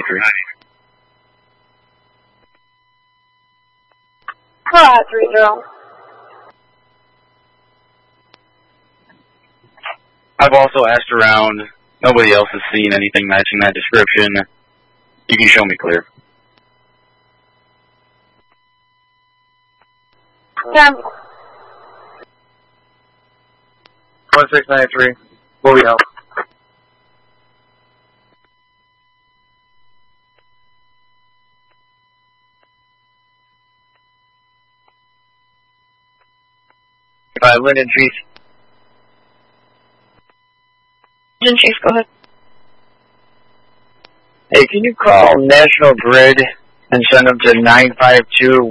693. 30. I've also asked around. Nobody else has seen anything matching that description. You can show me clear. Yeah. 1693. What we help? Linden Chief. Linden Chief, go ahead. Hey, can you call National Grid and send them to 952